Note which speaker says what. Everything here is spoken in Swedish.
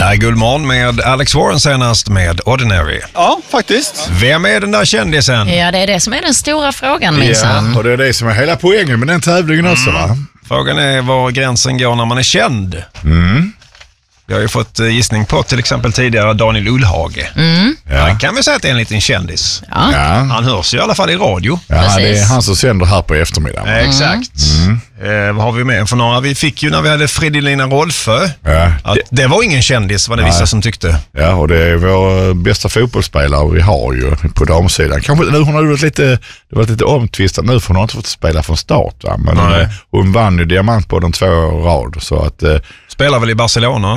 Speaker 1: Det här är Guldmorgon med Alex Warren senast med Ordinary.
Speaker 2: Ja, faktiskt.
Speaker 1: Vem är den där kändisen?
Speaker 3: Ja, det är det som är den stora frågan, minsann.
Speaker 4: Ja, och det är det som är hela poängen med den tävlingen också, va?
Speaker 1: Frågan är var gränsen går när man är känd. Vi har ju fått gissning på till exempel tidigare Daniel Ullhage. Han kan vi säga att det är en liten kändis.
Speaker 3: Ja.
Speaker 1: Han hörs ju i alla fall i radio.
Speaker 4: Ja, det är han som sänder här på eftermiddagen.
Speaker 1: Exakt. Vad har vi med för några? Vi fick ju när vi hade Fridolina Rolfö.
Speaker 4: Ja.
Speaker 1: Att det var ingen kändis, var det vissa som tyckte.
Speaker 4: Ja, och det är vår bästa fotbollsspelare vi har ju på damsidan. Kanske nu hon har det var lite omtvistat nu för hon har inte fått spela från start. Va? Men hon vann ju diamant på de 2 rad. Så att,
Speaker 1: Spelar väl i Barcelona?